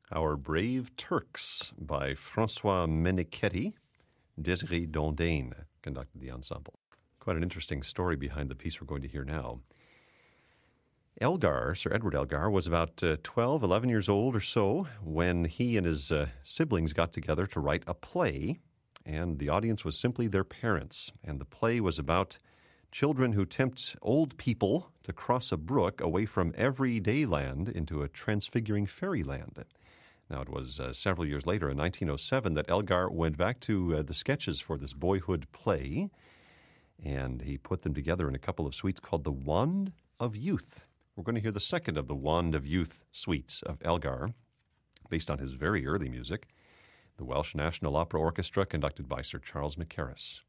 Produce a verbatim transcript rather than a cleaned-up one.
Our Brave Turks by Francois Menichetti. Desiree Dondain conducted the ensemble. Quite an interesting story behind the piece we're going to hear now. Elgar, Sir Edward Elgar, was about uh, twelve, eleven years old or so when he and his uh, siblings got together to write a play, and the audience was simply their parents. And the play was about children who tempt old people to cross a brook away from everyday land into a transfiguring fairyland. Now, it was uh, several years later, in nineteen oh seven, that Elgar went back to uh, the sketches for this boyhood play, and he put them together in a couple of suites called The Wand of Youth. We're going to hear the second of the Wand of Youth suites of Elgar, based on his very early music, the Welsh National Opera Orchestra, conducted by Sir Charles Mackerras.